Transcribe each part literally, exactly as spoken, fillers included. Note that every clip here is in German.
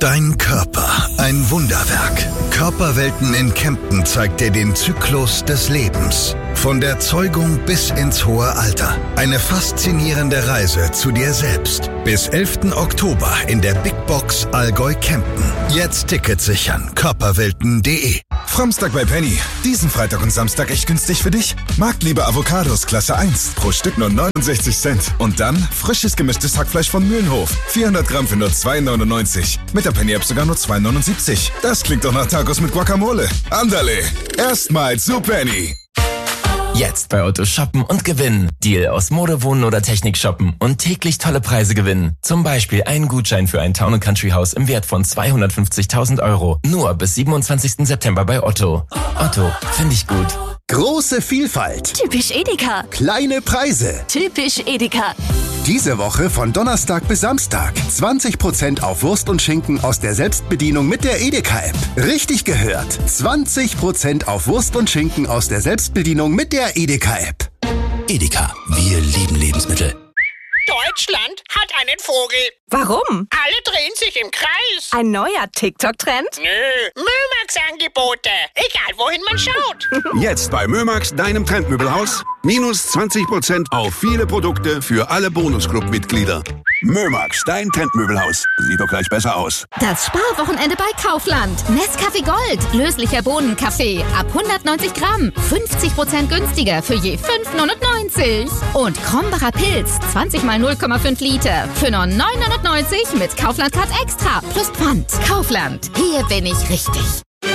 Dein Körper, ein Wunderwerk. Körperwelten in Kempten zeigt dir den Zyklus des Lebens. Von der Zeugung bis ins hohe Alter. Eine faszinierende Reise zu dir selbst. Bis elften Oktober in der Big Box Allgäu Kempten. Jetzt Tickets sichern. körperwelten punkt de. Framstag bei Penny. Diesen Freitag und Samstag echt günstig für dich. Marktliebe Avocados Klasse eins. Pro Stück nur neunundsechzig Cent. Und dann frisches gemischtes Hackfleisch von Mühlenhof. vierhundert Gramm für nur zwei neunundneunzig. Mit der Penny-App sogar nur zwei neunundsiebzig. Das klingt doch nach Tacos mit Guacamole. Andale. Erstmals zu Penny. Jetzt bei Otto shoppen und gewinnen. Deal aus Mode, Wohnen oder Technik shoppen und täglich tolle Preise gewinnen. Zum Beispiel einen Gutschein für ein Town and Country Haus im Wert von zweihundertfünfzigtausend Euro. Nur bis siebenundzwanzigsten September bei Otto. Otto, finde ich gut. Große Vielfalt. Typisch Edeka. Kleine Preise. Typisch Edeka. Diese Woche von Donnerstag bis Samstag. zwanzig Prozent auf Wurst und Schinken aus der Selbstbedienung mit der Edeka-App. Richtig gehört. zwanzig Prozent auf Wurst und Schinken aus der Selbstbedienung mit der Edeka-App. Edeka, wir lieben Lebensmittel. Deutschland hat einen Vogel. Warum? Alle drehen sich im Kreis. Ein neuer TikTok-Trend? Nö, Mömax-Angebote. Egal, wohin man schaut. Jetzt bei Mömax, deinem Trendmöbelhaus. Minus zwanzig Prozent auf viele Produkte für alle Bonusclub-Mitglieder. Mömax, dein Trendmöbelhaus. Sieht doch gleich besser aus. Das Sparwochenende bei Kaufland. Nescafé Gold. Löslicher Bohnenkaffee. Ab hundertneunzig Gramm. fünfzig Prozent günstiger für je fünf neunundneunzig. Und Krombacher Pilz. zwanzig mal null Komma fünf Liter. Für nur neun neunundneunzig mit Kaufland Card Extra. Plus Pfand. Kaufland. Hier bin ich richtig.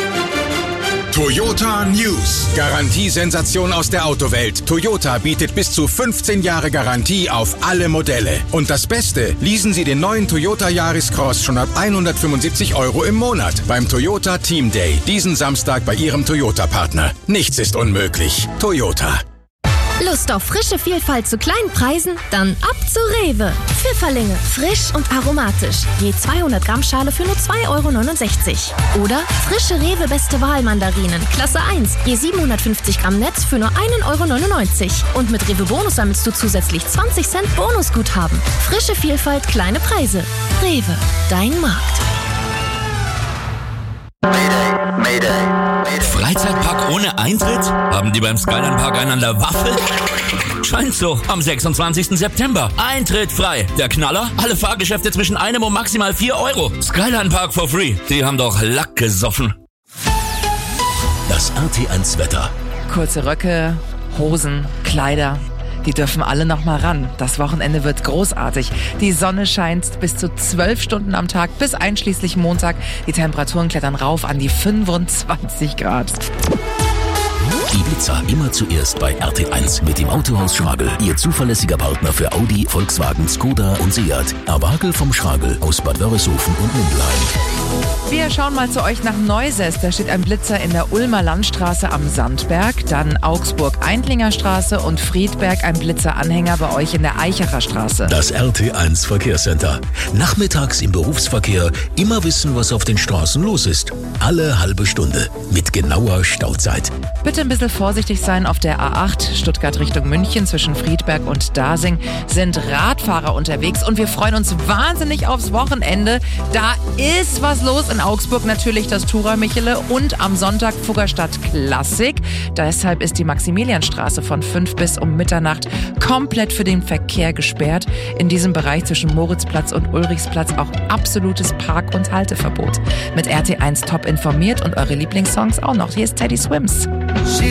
Toyota News. Garantiesensation aus der Autowelt. Toyota bietet bis zu fünfzehn Jahre Garantie auf alle Modelle. Und das Beste, leasen Sie den neuen Toyota Yaris Cross schon ab hundertfünfundsiebzig Euro im Monat beim Toyota Team Day. Diesen Samstag bei Ihrem Toyota-Partner. Nichts ist unmöglich. Toyota. Lust auf frische Vielfalt zu kleinen Preisen? Dann ab zu Rewe. Pfifferlinge, frisch und aromatisch. Je zweihundert Gramm Schale für nur zwei Euro neunundsechzig. Oder frische Rewe Beste Wahl Mandarinen, Klasse eins. Je siebenhundertfünfzig Gramm Netz für nur ein Euro neunundneunzig. Und mit Rewe Bonus sammelst du zusätzlich zwanzig Cent Bonusguthaben. Frische Vielfalt, kleine Preise. Rewe, dein Markt. Mayday, Mayday. Freizeitpark ohne Eintritt? Haben die beim Skyline Park einen an der Waffel? Scheint so. Am sechsundzwanzigsten September. Eintritt frei. Der Knaller? Alle Fahrgeschäfte zwischen einem und maximal vier Euro. Skyline Park for free. Die haben doch Lack gesoffen. Das R T eins Wetter. Kurze Röcke, Hosen, Kleider. Die dürfen alle noch mal ran. Das Wochenende wird großartig. Die Sonne scheint bis zu zwölf Stunden am Tag, bis einschließlich Montag. Die Temperaturen klettern rauf an die fünfundzwanzig Grad. Ibiza immer zuerst bei R T eins mit dem Autohaus Schragel. Ihr zuverlässiger Partner für Audi, Volkswagen, Skoda und Seat. Erwagel vom Schragel aus Bad Wörishofen und Mindelheim. Wir schauen mal zu euch nach Neuses. Da steht ein Blitzer in der Ulmer Landstraße am Sandberg. Dann Augsburg-Eindlinger Straße und Friedberg, ein Blitzeranhänger bei euch in der Eichacher Straße. Das R T eins Verkehrscenter. Nachmittags im Berufsverkehr immer wissen, was auf den Straßen los ist. Alle halbe Stunde mit genauer Stauzeit. Bitte ein bisschen vorsichtig sein auf der A acht Stuttgart Richtung München. Zwischen Friedberg und Dasing sind Radfahrer unterwegs und wir freuen uns wahnsinnig aufs Wochenende. Da ist was los in Augsburg, natürlich das Tura Michele und am Sonntag Fuggerstadt Klassik. Deshalb ist die Maximilianstraße von fünf bis um Mitternacht komplett für den Verkehr gesperrt. In diesem Bereich zwischen Moritzplatz und Ulrichsplatz auch absolutes Park- und Halteverbot. Mit R T eins top informiert und eure Lieblingssongs auch noch. Hier ist Teddy Swims.